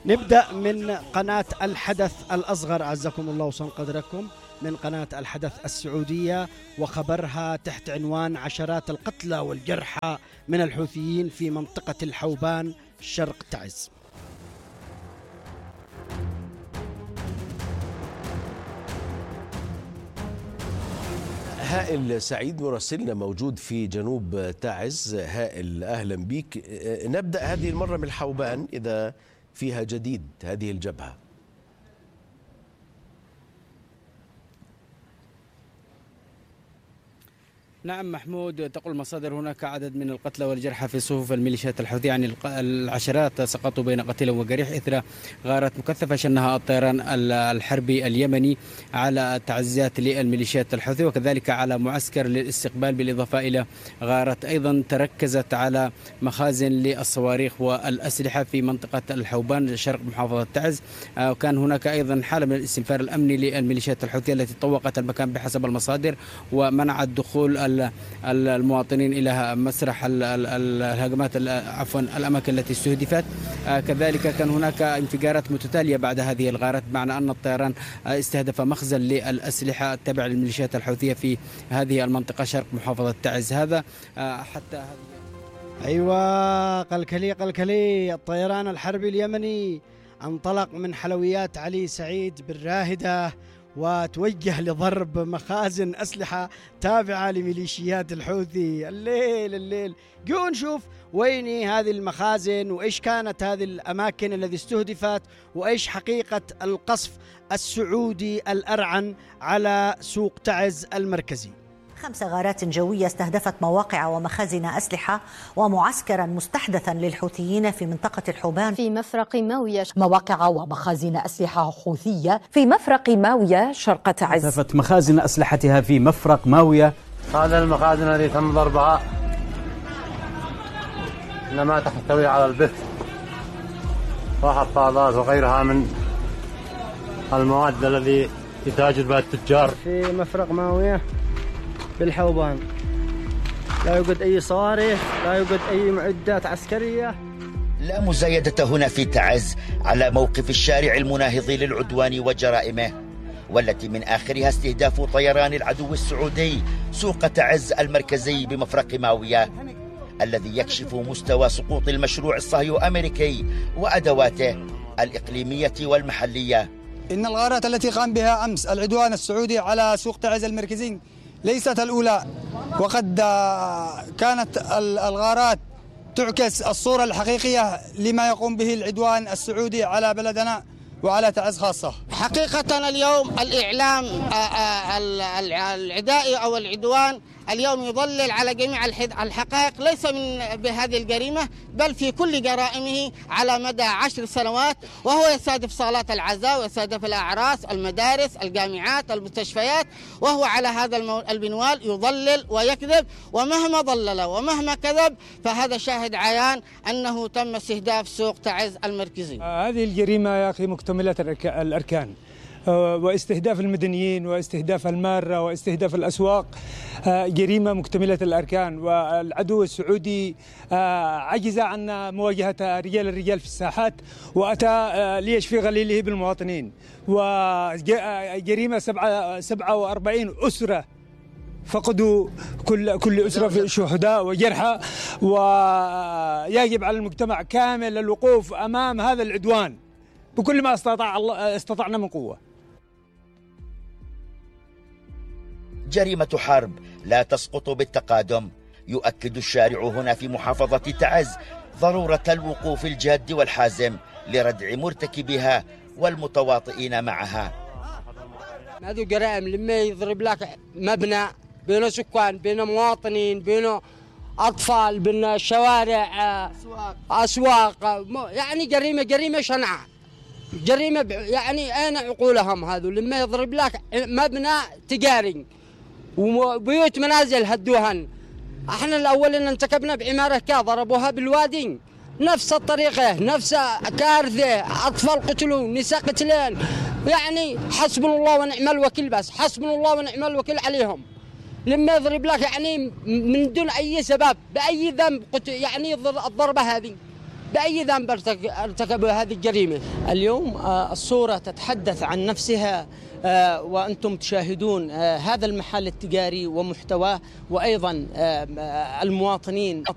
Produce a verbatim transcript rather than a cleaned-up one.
نبدأ من قناة الحدث الأصغر أعزكم الله وصن قدركم، من قناة الحدث السعودية، وخبرها تحت عنوان عشرات القتلى والجرحى من الحوثيين في منطقة الحوبان شرق تعز. هائل سعيد مراسلنا موجود في جنوب تعز. هائل أهلا بك. نبدأ هذه المرة من الحوبان إذا فيها جديد هذه الجبهة. نعم محمود، تقول مصادر هناك عدد من القتلى والجرحى في صفوف الميليشيات الحوثية، يعني العشرات سقطوا بين قتيل وجريح إثر غارات مكثفة شنها الطيران الحربي اليمني على تعزيات للميليشيات الحوثية، وكذلك على معسكر للاستقبال، بالإضافة إلى غارات أيضا تركزت على مخازن للصواريخ والأسلحة في منطقة الحوبان شرق محافظة تعز. وكان هناك أيضا حالة من الاستنفار الأمني للميليشيات الحوثية التي طوقت المكان بحسب المصادر، ومنعت دخول المواطنين إلى مسرح الهجمات، عفوا الأماكن التي استهدفت. كذلك كان هناك انفجارات متتالية بعد هذه الغارات، بمعنى أن الطيران استهدف مخزن للأسلحة التابع للميليشيات الحوثية في هذه المنطقة شرق محافظة تعز. هذا حتى أيوة قلكلي قلكلي الطيران الحربي اليمني انطلق من حلويات علي سعيد بالراهدة وتوجه لضرب مخازن أسلحة تابعة لميليشيات الحوثي. الليل الليل جو نشوف وين هذه المخازن وإيش كانت هذه الأماكن التي استهدفت وإيش حقيقة القصف السعودي الأرعن على سوق تعز المركزي. خمس غارات جوية استهدفت مواقع ومخازن أسلحة ومعسكرا مستحدثا للحوثيين في منطقة الحوبان في مفرق ماوية. مواقع ومخازن أسلحة حوثية في مفرق ماوية شرق تعز. استهدفت مخازن أسلحتها في مفرق ماوية. هذا المخازن التي تم ضربها إنما تحتوي على البث وحفاظات وغيرها من المواد الذي يتاجر بها التجار. في مفرق ماوية بالحوبان لا يوجد أي صواريخ، لا يوجد أي معدات عسكرية. لا مزايدة هنا في تعز على موقف الشارع المناهض للعدوان وجرائمه، والتي من آخرها استهداف طيران العدو السعودي سوق تعز المركزي بمفرق ماوية، الذي يكشف مستوى سقوط المشروع الصهيو أمريكي وأدواته الإقليمية والمحلية. إن الغارات التي قام بها أمس العدوان السعودي على سوق تعز المركزي ليست الأولى، وقد كانت الغارات تعكس الصورة الحقيقية لما يقوم به العدوان السعودي على بلدنا وعلى تعز خاصة. حقيقة اليوم الإعلام العدائي أو العدوان اليوم يضلل على جميع الحقائق، ليس من بهذه الجريمة بل في كل جرائمه على مدى عشر سنوات، وهو يستهدف صالات العزاء ويستهدف الأعراس، المدارس، الجامعات، المستشفيات، وهو على هذا المنوال يضلل ويكذب، ومهما ضلل ومهما كذب فهذا شاهد عيان أنه تم استهداف سوق تعز المركزي. هذه الجريمة يا أخي مكتملة الأركان، واستهداف المدنيين واستهداف المارة واستهداف الأسواق جريمة مكتملة الأركان، والعدو السعودي عجز عن مواجهة رجال الرجال في الساحات وأتى ليشفي غليله بالمواطنين. وجريمة سبعة سبعة وأربعين أسرة فقدوا كل كل أسرة في شهداء وجرحى، ويجب على المجتمع كامل الوقوف أمام هذا العدوان بكل ما استطاع الله استطعنا من قوة. جريمة حرب لا تسقط بالتقادم. يؤكد الشارع هنا في محافظة تعز ضرورة الوقوف الجاد والحازم لردع مرتكبها والمتواطئين معها. هذه جرائم لما يضرب لك مبنى بين سكان، بين مواطنين، بين أطفال، بين شوارع، أسواق، يعني جريمة جريمة شنعاء، جريمة يعني أين عقولهم هذو لما يضرب لك مبنى تجاري وبيوت منازل هدوهن. احنا الأول إن انتكبنا بعمارة كا ضربوها بالوادي، نفس الطريقة، نفس كارثة، أطفال قتلوا، نساء قتلين، يعني حسبنا الله ونعم الوكيل، بس حسبنا الله ونعم الوكيل عليهم. لما يضرب لك يعني من دون أي سبب بأي ذنب يعني الضربة هذه بأي ذنب ارتكبوا هذه الجريمة؟ اليوم الصورة تتحدث عن نفسها، وأنتم تشاهدون هذا المحل التجاري ومحتواه، وأيضا المواطنين